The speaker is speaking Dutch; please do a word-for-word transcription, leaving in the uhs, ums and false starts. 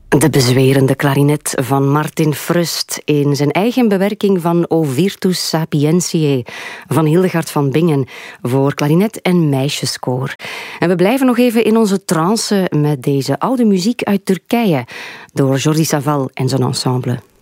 De bezwerende klarinet van Martin Frust in zijn eigen bewerking van O Virtus Sapientiae van Hildegard van Bingen voor klarinet en meisjeskoor. En we blijven nog even in onze trance met deze oude muziek uit Turkije door Jordi Savall en zijn ensemble.